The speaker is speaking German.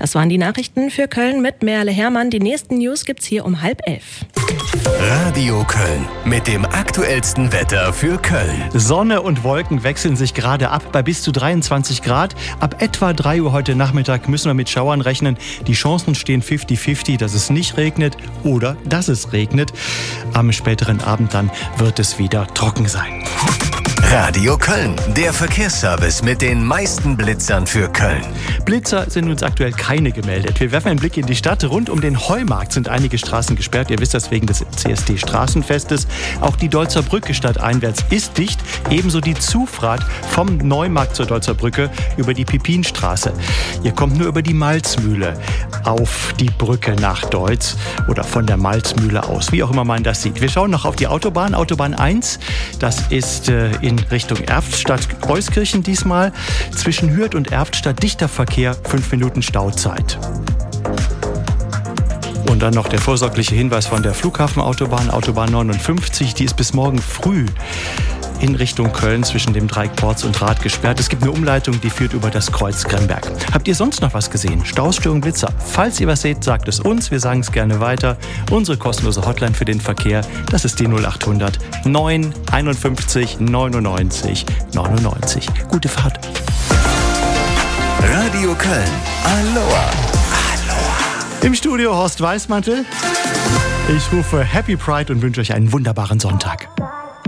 Das waren die Nachrichten für Köln mit Merle Hermann. Die nächsten News gibt's hier um 10:30. Radio Köln mit dem aktuellsten Wetter für Köln. Sonne und Wolken wechseln sich gerade ab bei bis zu 23 Grad. Ab etwa 3 Uhr heute Nachmittag müssen wir mit Schauern rechnen. Die Chancen stehen 50-50, dass es nicht regnet oder dass es regnet. Am späteren Abend dann wird es wieder trocken sein. Radio Köln, der Verkehrsservice mit den meisten Blitzern für Köln. Blitzer sind uns aktuell keine gemeldet. Wir werfen einen Blick in die Stadt. Rund um den Heumarkt sind einige Straßen gesperrt. Ihr wisst das wegen des CSD-Straßenfestes. Auch die Deutzer Brücke stadteinwärts ist dicht. Ebenso die Zufahrt vom Neumarkt zur Deutzer Brücke über die Pipinstraße. Ihr kommt nur über die Malzmühle auf die Brücke nach Deutz oder von der Malzmühle aus, wie auch immer man das sieht. Wir schauen noch auf die Autobahn, Autobahn 1. Das ist in Richtung Erftstadt-Euskirchen diesmal. Zwischen Hürth und Erftstadt dichter Verkehr, 5 Minuten Stauzeit. Und dann noch der vorsorgliche Hinweis von der Flughafenautobahn, Autobahn 59. Die ist bis morgen früh in Richtung Köln zwischen dem Dreieck Porz und Rath gesperrt. Es gibt eine Umleitung, die führt über das Kreuz Gremberg. Habt ihr sonst noch was gesehen? Staus, Störung, Blitzer? Falls ihr was seht, sagt es uns. Wir sagen es gerne weiter. Unsere kostenlose Hotline für den Verkehr, das ist die 0800 9 51 99 99. Gute Fahrt. Radio Köln. Aloha. Im Studio Horst Weißmantel. Ich rufe Happy Pride und wünsche euch einen wunderbaren Sonntag.